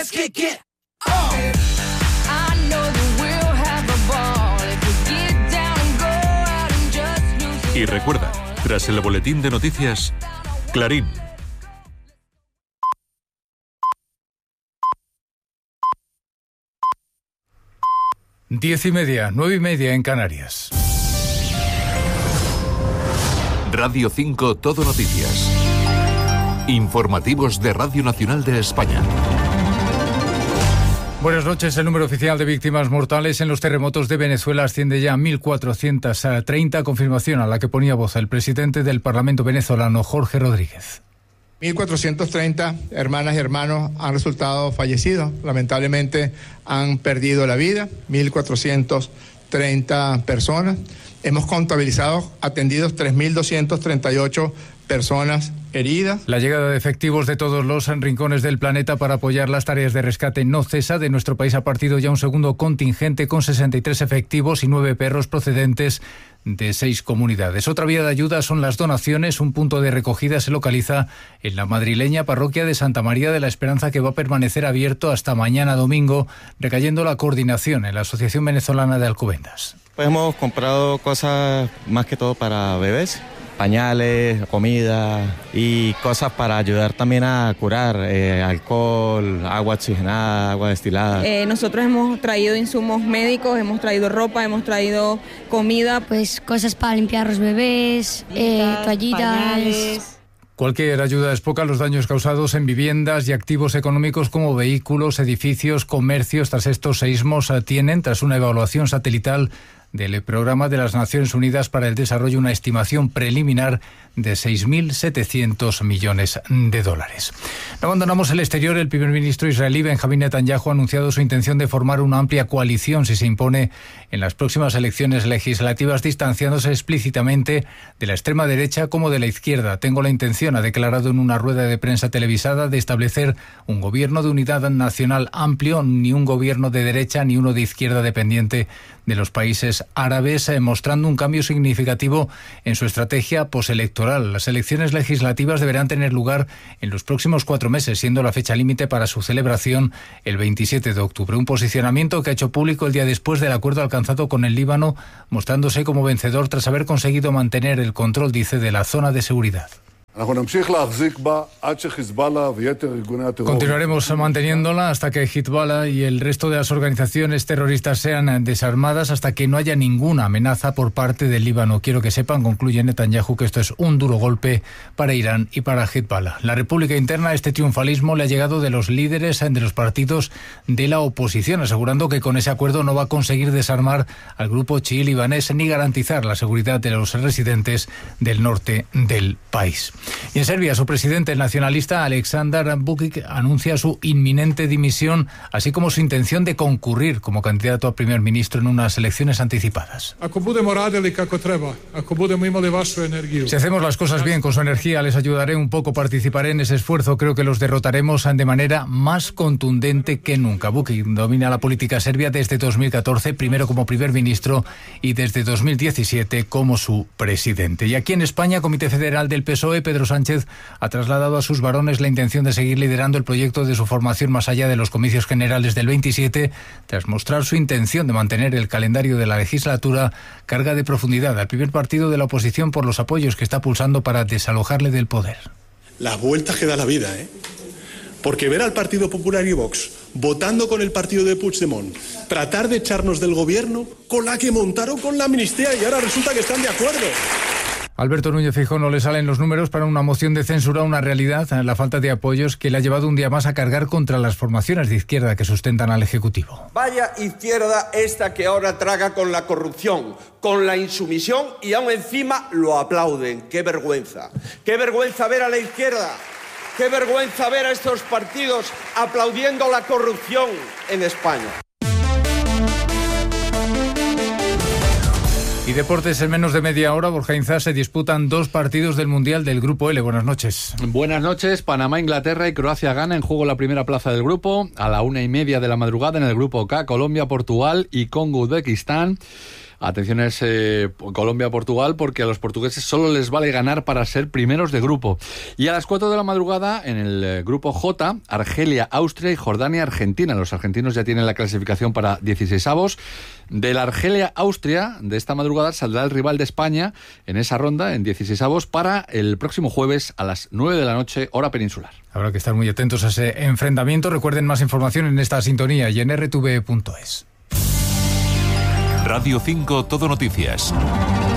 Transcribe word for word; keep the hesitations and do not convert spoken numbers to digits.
let's kick it off. I know that we'll have a ball if we get down and go out and just lose it. Y recuerda, tras el boletín de noticias, Clarín. Diez y media, nueve y media en Canarias. Radio cinco Todo Noticias. Informativos de Radio Nacional de España. Buenas noches. El número oficial de víctimas mortales en los terremotos de Venezuela asciende ya a mil cuatrocientos treinta, confirmación a la que ponía voz el presidente del Parlamento venezolano, Jorge Rodríguez. mil cuatrocientos treinta hermanas y hermanos han resultado fallecidos. Lamentablemente han perdido la vida, mil cuatrocientos treinta personas. Hemos contabilizado atendidos tres mil doscientas treinta y ocho personas heridas. La llegada de efectivos de todos los rincones del planeta para apoyar las tareas de rescate no cesa. De nuestro país ha partido ya un segundo contingente con sesenta y tres efectivos y nueve perros procedentes de seis comunidades. Otra vía de ayuda son las donaciones. Un punto de recogida se localiza en la madrileña parroquia de Santa María de la Esperanza, que va a permanecer abierto hasta mañana domingo, recayendo la coordinación en la Asociación Venezolana de Alcobendas. Pues hemos comprado cosas más que todo para bebés, pañales, comida y cosas para ayudar también a curar, eh, alcohol, agua oxigenada, agua destilada. Eh, nosotros hemos traído insumos médicos, hemos traído ropa, hemos traído comida. Pues cosas para limpiar los bebés, eh, toallitas. Pañales. Cualquier ayuda es poca. Los daños causados en viviendas y activos económicos como vehículos, edificios, comercios tras estos seísmos tienen, tras una evaluación satelital del Programa de las Naciones Unidas para el Desarrollo, una estimación preliminar de seis mil setecientos millones de dólares. No abandonamos el exterior. El primer ministro israelí Benjamín Netanyahu ha anunciado su intención de formar una amplia coalición si se impone en las próximas elecciones legislativas, distanciándose explícitamente de la extrema derecha como de la izquierda. Tengo la intención, ha declarado en una rueda de prensa televisada, de establecer un gobierno de unidad nacional amplio, ni un gobierno de derecha ni uno de izquierda dependiente de los países árabes, eh, mostrando un cambio significativo en su estrategia postelectoral. Las elecciones legislativas deberán tener lugar en los próximos cuatro meses, siendo la fecha límite para su celebración el veintisiete de octubre. Un posicionamiento que ha hecho público el día después del acuerdo alcanzado con el Líbano, mostrándose como vencedor tras haber conseguido mantener el control, dice, de la zona de seguridad. Continuaremos manteniéndola hasta que Hezbollah y el resto de las organizaciones terroristas sean desarmadas, hasta que no haya ninguna amenaza por parte del Líbano. Quiero que sepan, concluye Netanyahu, que esto es un duro golpe para Irán y para Hezbollah. La República Interna, este triunfalismo le ha llegado de los líderes de los partidos de la oposición, asegurando que con ese acuerdo no va a conseguir desarmar al grupo chií libanés ni garantizar la seguridad de los residentes del norte del país. Y en Serbia, su presidente, el nacionalista Aleksandar Vučić, anuncia su inminente dimisión, así como su intención de concurrir como candidato a primer ministro en unas elecciones anticipadas. Si hacemos las cosas bien, con su energía, les ayudaré un poco, participaré en ese esfuerzo. Creo que los derrotaremos de manera más contundente que nunca. Vučić domina la política serbia desde dos mil catorce, primero como primer ministro y desde dos mil diecisiete como su presidente. Y aquí en España, Comité Federal del P S O E, Pedro Sánchez ha trasladado a sus varones la intención de seguir liderando el proyecto de su formación más allá de los comicios generales del veintisiete, tras mostrar su intención de mantener el calendario de la legislatura carga de profundidad al primer partido de la oposición por los apoyos que está pulsando para desalojarle del poder. Las vueltas que da la vida, ¿eh? Porque ver al Partido Popular y Vox votando con el partido de Puigdemont, tratar de echarnos del gobierno con la que montaron con la amnistía y ahora resulta que están de acuerdo. Alberto Núñez Feijóo no le salen los números para una moción de censura, una realidad, la falta de apoyos que le ha llevado un día más a cargar contra las formaciones de izquierda que sustentan al Ejecutivo. Vaya izquierda esta que ahora traga con la corrupción, con la insumisión y aún encima lo aplauden. ¡Qué vergüenza! ¡Qué vergüenza ver a la izquierda! ¡Qué vergüenza ver a estos partidos aplaudiendo la corrupción en España! Y deportes, en menos de media hora, Borja Inzá, se disputan dos partidos del Mundial del Grupo L. Buenas noches. Buenas noches. Panamá, Inglaterra y Croacia gana en juego la primera plaza del grupo. A la una y media de la madrugada en el Grupo K, Colombia, Portugal y Congo, Uzbekistán. Atención, es eh, Colombia-Portugal, porque a los portugueses solo les vale ganar para ser primeros de grupo. Y a las cuatro de la madrugada, en el eh, grupo J, Argelia, Austria y Jordania, Argentina. Los argentinos ya tienen la clasificación para dieciseisavos. De la Argelia-Austria, de esta madrugada, saldrá el rival de España en esa ronda, en dieciseisavos, para el próximo jueves a las nueve de la noche, hora peninsular. Habrá que estar muy atentos a ese enfrentamiento. Recuerden más información en esta sintonía y en r t v punto es. Radio cinco Todo Noticias.